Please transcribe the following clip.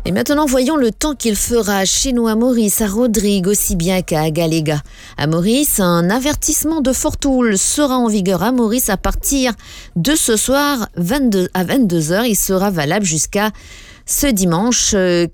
Et maintenant, voyons le temps qu'il fera chez nous à Maurice, à Rodrigue, aussi bien qu'à Agaléga. À Maurice, un avertissement de forte houle sera en vigueur à Maurice à partir de ce soir à 22h. Il sera valable jusqu'à ce dimanche